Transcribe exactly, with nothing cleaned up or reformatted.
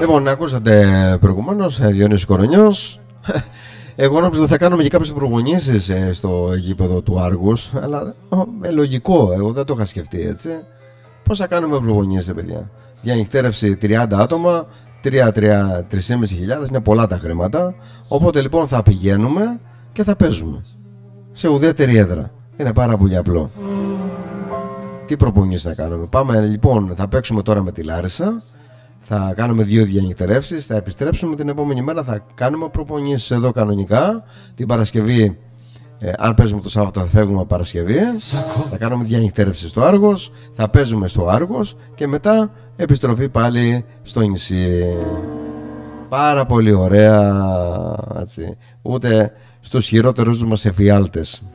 Λοιπόν, ακούσατε προηγουμένως Διονύσης Κορονιός. Εγώ νόμιζα ότι θα κάνουμε και κάποιες προπονήσεις στο γήπεδο του Άργους, αλλά ε, λογικό, εγώ δεν το είχα σκεφτεί έτσι. Πώς θα κάνουμε προπονήσεις, παιδιά? Για νυχτέρευση τριάντα άτομα, τρία με τρεις χιλιάδες πεντακόσιες, είναι πολλά τα χρήματα. Οπότε λοιπόν θα πηγαίνουμε και θα παίζουμε σε ουδέτερη έδρα. Είναι πάρα πολύ απλό. Τι προπονήσεις θα κάνουμε? Πάμε λοιπόν, θα παίξουμε τώρα με τη Λάρισα. Θα κάνουμε δύο διανυκτερεύσεις, θα επιστρέψουμε την επόμενη μέρα, θα κάνουμε προπονήσεις εδώ κανονικά. Την Παρασκευή, ε, αν παίζουμε το Σάββατο θα φεύγουμε Παρασκευή. Θα κάνουμε διανυκτερεύσεις στο Άργος, θα παίζουμε στο Άργος και μετά επιστροφή πάλι στο νησί. Πάρα πολύ ωραία, έτσι. Ούτε στους χειρότερους μας εφιάλτες.